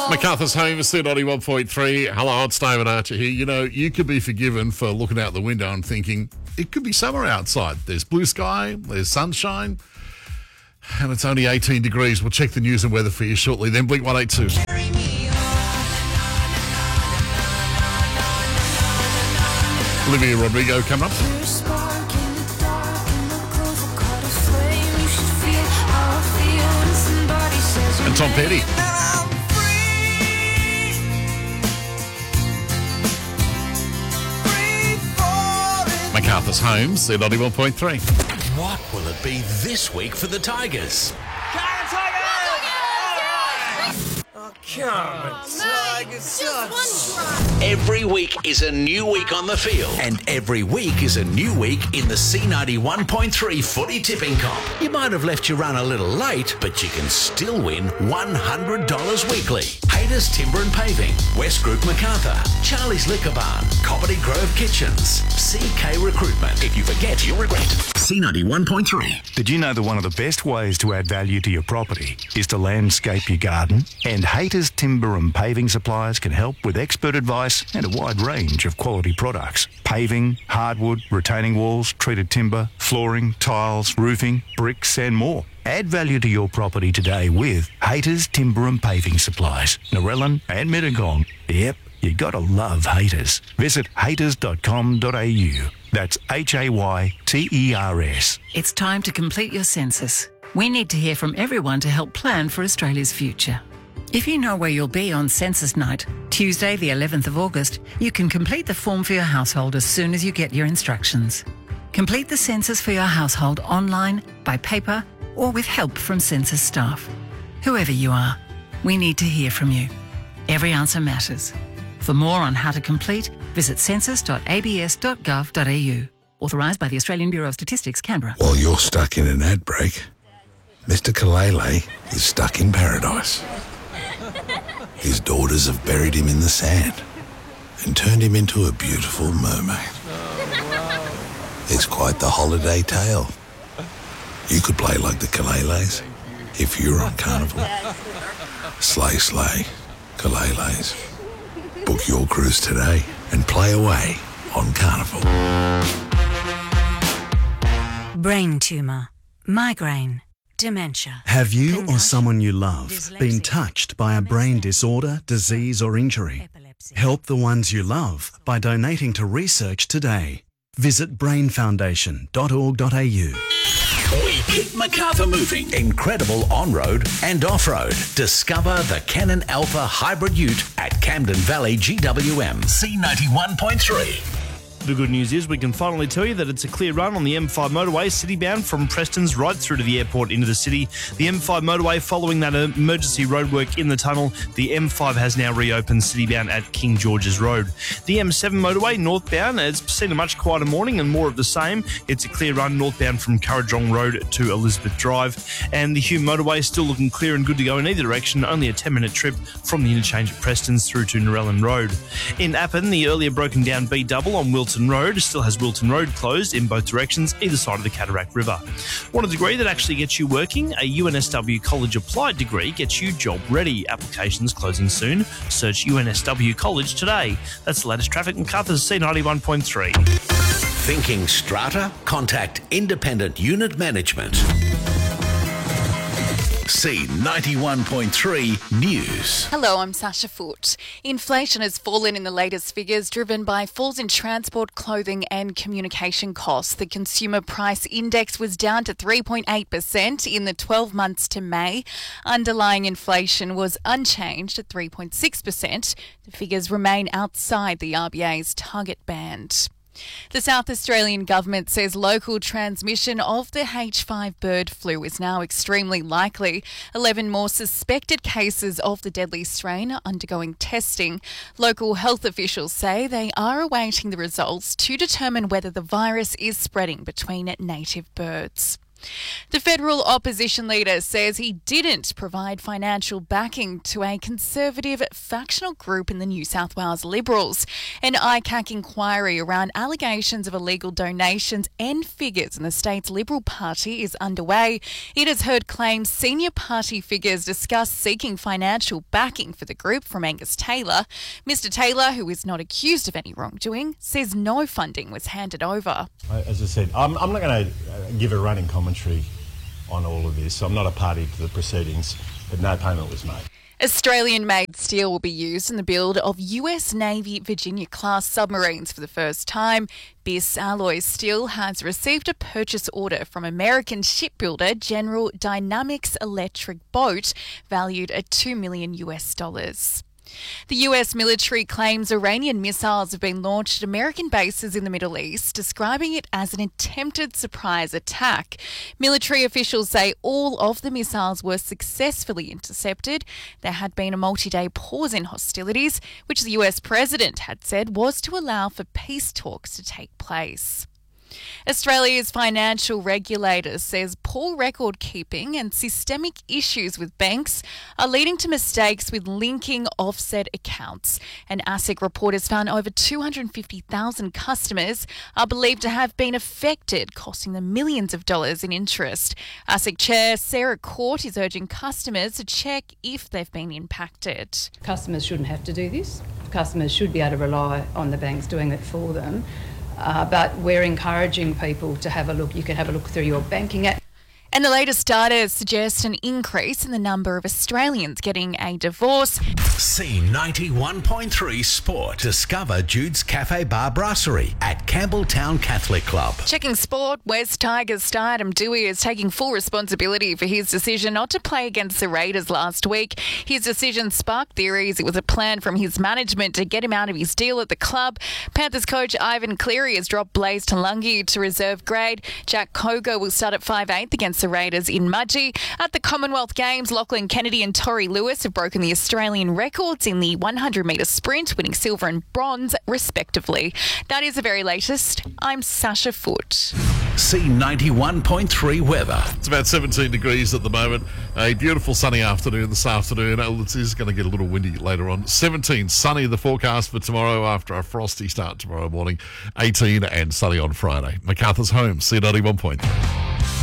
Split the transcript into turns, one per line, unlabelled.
MacArthur's Home is 91.3. Hello, it's David Archer here. You know, you could be forgiven for looking out the window and thinking, it could be summer outside. There's blue sky, there's sunshine, and it's only 18 degrees. We'll check the news and weather for you shortly. Then Blink 182. Olivia Rodrigo coming up. And Tom Petty. MacArthur's Homes, 91.3.
What will it be this week for the Tigers? Every week is a new week on the field, and every week is a new week in the C91.3 footy tipping comp. You might have left your run a little late, but you can still win $100 weekly. Haters Timber and Paving, West Group MacArthur, Charlie's Liquor Barn, Comedy Grove Kitchens, CK Recruitment. If you forget, you'll regret. C91.3.
Did you know that one of the best ways to add value to your property is to landscape your garden? And Haters Timber and Paving Suppliers can help with expert advice and a wide range of quality products. Paving, hardwood, retaining walls, treated timber, flooring, tiles, roofing, bricks and more. Add value to your property today with Haters Timber and Paving Supplies, Narellan and Mittagong. Yep, you gotta love Haters. Visit haters.com.au. That's HAYTERS.
It's time to complete your census. We need to hear from everyone to help plan for Australia's future. If you know where you'll be on census night, Tuesday the 11th of August, you can complete the form for your household as soon as you get your instructions. Complete the census for your household online, by paper, or with help from census staff. Whoever you are, we need to hear from you. Every answer matters. For more on how to complete, visit census.abs.gov.au. Authorised by the Australian Bureau of Statistics, Canberra.
While you're stuck in an ad break, Mr. Kalele is stuck in paradise. His daughters have buried him in the sand and turned him into a beautiful mermaid. It's quite the holiday tale. You could play like the Kaleles if you were on Carnival. Slay, slay, Kaleles. Book your cruise today and play away on Carnival.
Brain tumour, migraine, dementia.
Have you or someone you love been touched by a brain disorder, disease or injury? Help the ones you love by donating to research today. Visit brainfoundation.org.au.
We keep MacArthur moving. Incredible on-road and off-road. Discover the Canon Alpha Hybrid Ute at Camden Valley GWM. C91.3.
The good news is we can finally tell you that it's a clear run on the M5 motorway, citybound from Preston's right through to the airport into the city. The M5 motorway, following that emergency roadwork in the tunnel, the M5 has now reopened citybound at King George's Road. The M7 motorway, northbound, has seen a much quieter morning and more of the same. It's a clear run northbound from Currajong Road to Elizabeth Drive. And the Hume motorway is still looking clear and good to go in either direction, only a 10-minute trip from the interchange at Preston's through to Narellan Road. In Appin, the earlier broken down B-double on Wilton Road still has Wilton Road closed in both directions, either side of the Cataract River. Want a degree that actually gets you working? A UNSW College Applied degree gets you job ready. Applications closing soon. Search UNSW College today. That's the latest traffic. MacArthur's C91.3.
Thinking strata? Contact Independent Unit Management. C91.3 News.
Hello, I'm Sasha Foote. Inflation has fallen in the latest figures, driven by falls in transport, clothing and communication costs. The Consumer Price Index was down to 3.8% in the 12 months to May. Underlying inflation was unchanged at 3.6%. The figures remain outside the RBA's target band. The South Australian government says local transmission of the H5 bird flu is now extremely likely. 11 more suspected cases of the deadly strain are undergoing testing. Local health officials say they are awaiting the results to determine whether the virus is spreading between native birds. The federal opposition leader says he didn't provide financial backing to a conservative factional group in the New South Wales Liberals. An ICAC inquiry around allegations of illegal donations and figures in the state's Liberal Party is underway. It has heard claims senior party figures discuss seeking financial backing for the group from Angus Taylor. Mr Taylor, who is not accused of any wrongdoing, says no funding was handed over.
As I said, I'm not going to give a running commentary on all of this. I'm not a party to the proceedings, but no payment was made.
Australian-made steel will be used in the build of US Navy Virginia-class submarines for the first time. BIS Alloy Steel has received a purchase order from American shipbuilder General Dynamics Electric Boat, valued at $2 million. The US military claims Iranian missiles have been launched at American bases in the Middle East, describing it as an attempted surprise attack. Military officials say all of the missiles were successfully intercepted. There had been a multi-day pause in hostilities, which the US president had said was to allow for peace talks to take place. Australia's financial regulator says poor record keeping and systemic issues with banks are leading to mistakes with linking offset accounts. An ASIC report has found over 250,000 customers are believed to have been affected, costing them millions of dollars in interest. ASIC Chair Sarah Court is urging customers to check if they've been impacted.
Customers shouldn't have to do this. Customers should be able to rely on the banks doing it for them. But we're encouraging people to have a look. You can have a look through your banking app.
And the latest data suggests an increase in the number of Australians getting a divorce.
C91.3 Sport. Discover Jude's Cafe Bar Brasserie at Campbelltown Catholic Club.
Checking sport, West Tigers star Adam Dewey is taking full responsibility for his decision not to play against the Raiders last week. His decision sparked theories it was a plan from his management to get him out of his deal at the club. Panthers coach Ivan Cleary has dropped Blaze Talungi to reserve grade. Jack Kogo will start at 5'8" against the Raiders in Mudgee. At the Commonwealth Games, Lachlan Kennedy and Tori Lewis have broken the Australian records in the 100-metre sprint, winning silver and bronze, respectively. That is the very latest. I'm Sasha Foote.
C91.3 weather.
It's about 17 degrees at the moment. A beautiful sunny afternoon this afternoon. It is going to get a little windy later on. 17 sunny the forecast for tomorrow after a frosty start tomorrow morning. 18 and sunny on Friday. MacArthur's Home, C91.3.